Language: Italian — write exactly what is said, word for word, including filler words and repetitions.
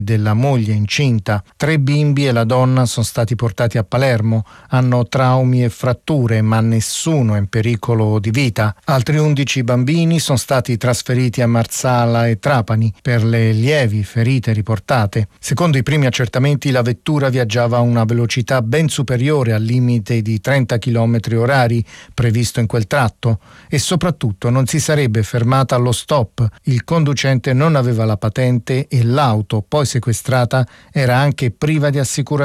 della moglie incinta. Tre bimbi e la donna sono stati portati a Palermo, hanno traumi e fratture, ma nessuno è in pericolo di vita. Altri undici bambini sono stati trasferiti a Marsala e Trapani per le lievi ferite riportate. Secondo i primi accertamenti la vettura viaggiava a una velocità ben superiore al limite di trenta chilometri orari previsto in quel tratto e soprattutto non si sarebbe fermata allo stop. Il conducente non aveva la patente e l'auto, poi sequestrata, era anche priva di assicurazione.